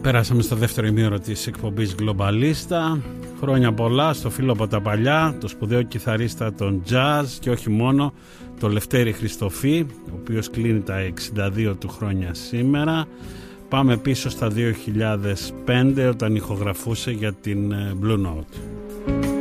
Περάσαμε στο δεύτερο ημίωρο της εκπομπής Globalista. Χρόνια πολλά στο φίλο από τα παλιά, το σπουδαίο κιθαρίστα των jazz και όχι μόνο, το Λευτέρη Χριστοφή, ο οποίος κλείνει τα 62 του χρόνια σήμερα. Πάμε πίσω στα 2005 όταν ηχογραφούσε για την Blue Note.